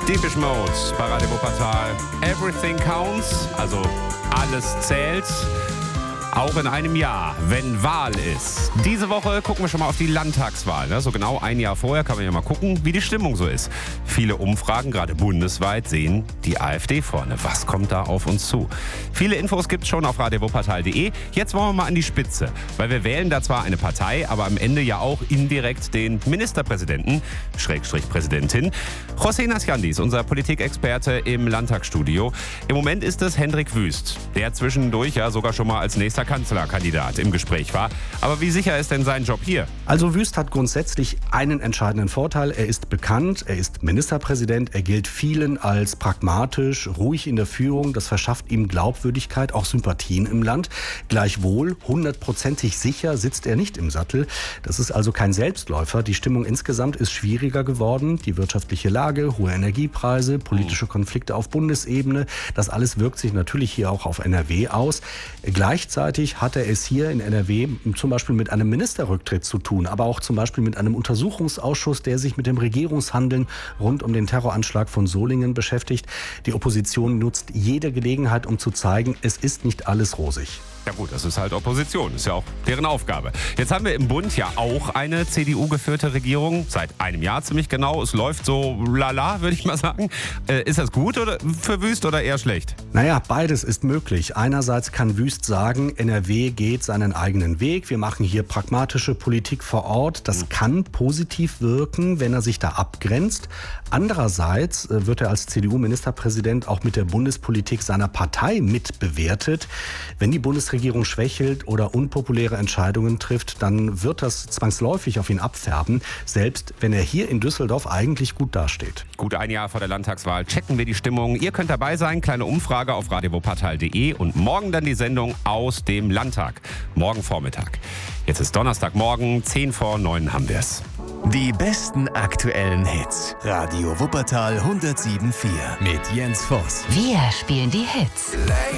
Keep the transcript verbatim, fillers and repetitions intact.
Depeche Mode bei Radio Wuppertal. Everything counts, also alles zählt. Auch in einem Jahr, wenn Wahl ist. Diese Woche gucken wir schon mal auf die Landtagswahl. Ne? So genau ein Jahr vorher kann man ja mal gucken, wie die Stimmung so ist. Viele Umfragen, gerade bundesweit, sehen die AfD vorne. Was kommt da auf uns zu? Viele Infos gibt's schon auf radio wuppertal punkt de. Jetzt wollen wir mal an die Spitze. Weil wir wählen da zwar eine Partei, aber am Ende ja auch indirekt den Ministerpräsidenten, Schrägstrich Präsidentin. José Nasciandi ist unser Politikexperte im Landtagsstudio. Im Moment ist es Hendrik Wüst, der zwischendurch ja sogar schon mal als nächster Kanzlerkandidat im Gespräch war. Aber wie sicher ist denn sein Job hier? Also Wüst hat grundsätzlich einen entscheidenden Vorteil. Er ist bekannt, er ist Ministerpräsident, er gilt vielen als pragmatisch, ruhig in der Führung. Das verschafft ihm Glaubwürdigkeit, auch Sympathien im Land. Gleichwohl, hundertprozentig sicher sitzt er nicht im Sattel. Das ist also kein Selbstläufer. Die Stimmung insgesamt ist schwieriger geworden. Die wirtschaftliche Lage, hohe Energiepreise, politische Konflikte auf Bundesebene. Das alles wirkt sich natürlich hier auch auf N R W aus. Gleichzeitig hat er es hier in N R W zum Beispiel mit einem Ministerrücktritt zu tun, aber auch zum Beispiel mit einem Untersuchungsausschuss, der sich mit dem Regierungshandeln rund um den Terroranschlag von Solingen beschäftigt. Die Opposition nutzt jede Gelegenheit, um zu zeigen, es ist nicht alles rosig. Ja gut, das ist halt Opposition, ist ja auch deren Aufgabe. Jetzt haben wir im Bund ja auch eine C D U-geführte Regierung, seit einem Jahr ziemlich genau. Es läuft so lala, würde ich mal sagen. Äh, ist das gut oder für Wüst oder eher schlecht? Naja, beides ist möglich. Einerseits kann Wüst sagen, N R W geht seinen eigenen Weg. Wir machen hier pragmatische Politik vor Ort. Das kann positiv wirken, wenn er sich da abgrenzt. Andererseits wird er als C D U-Ministerpräsident auch mit der Bundespolitik seiner Partei mitbewertet. Wenn die Bundesregierung schwächelt oder unpopuläre Entscheidungen trifft, dann wird das zwangsläufig auf ihn abfärben, selbst wenn er hier in Düsseldorf eigentlich gut dasteht. Gut ein Jahr vor der Landtagswahl checken wir die Stimmung. Ihr könnt dabei sein, kleine Umfrage auf radio wuppertal punkt de und morgen dann die Sendung aus dem Landtag. Morgen Vormittag. Jetzt ist Donnerstagmorgen, zehn vor neun haben wir's. Die besten aktuellen Hits. Radio Wuppertal hundertsieben Komma vier mit Jens Voss. Wir spielen die Hits.